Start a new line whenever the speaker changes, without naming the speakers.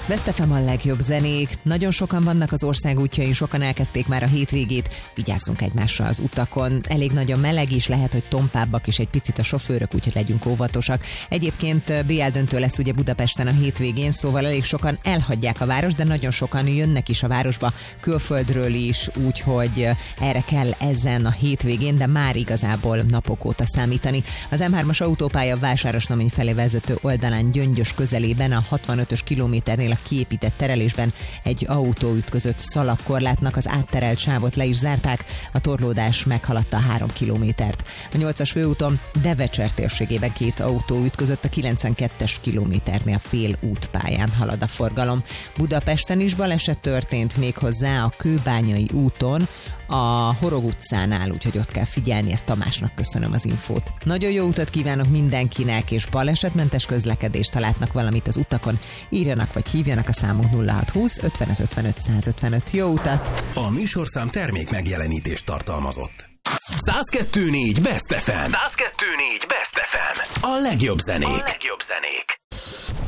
Best FM a legjobb zenék. Nagyon sokan vannak az ország útjain, sokan elkezdték már a hétvégét. Vigyázzunk egymásra az utakon. Elég nagy a meleg is, lehet, hogy tompábbak is egy picit a sofőrök, úgyhogy legyünk óvatosak. Egyébként BL döntő lesz ugye Budapesten a hétvégén, szóval elég sokan elhagyják a város, de nagyon sokan jönnek is a városba külföldről is, úgyhogy erre kell ezen a hétvégén, de már igazából napok óta számítani. Az M3-as autópálya Vásárosnamény felé vezető oldalán Gyöngyös közelében a 65-ös kilométernél a kiépített terelésben egy autó ütközött szalagkorlátnak, az átterelt sávot le is zárták, a torlódás meghaladta a 3 kilométert. A 8-as főúton Devecser térségében 2 autó ütközött, a 92-es kilométernél fél útpályán halad a forgalom. Budapesten is baleset történt, méghozzá a Kőbányai úton, a Horog utcánál, úgyhogy ott kell figyelni, ezt Tamásnak köszönöm az infót. Nagyon jó utat kívánok mindenkinek, és balesetmentes közlekedést, ha látnak valamit az utakon, írjanak vagy hívjanak a számunk 0620 55 55 155. Jó utat!
A műsorszám termék megjelenítést tartalmazott. 102.4 Best FM. 102.4 Best FM. A legjobb zenék.